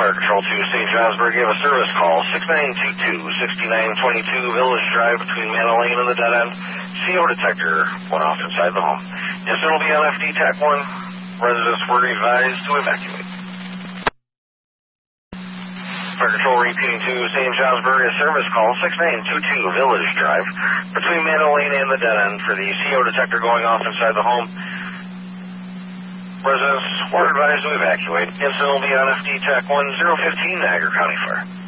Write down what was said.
Fire Control to St. Johnsburg. You have a service call, 6922-6922 Village Drive between Manor Lane and the dead end. CO detector went off inside the home. Incident will be on FD TAC 1. Residents were advised to evacuate. Fire Control repeating to St. Johnsburg, a service call, 6922 Village Drive between Manor Lane and the dead end for the CO detector going off inside the home. Residents were advised to evacuate. Incident will be on FD TAC 1015 Niagara County Fire.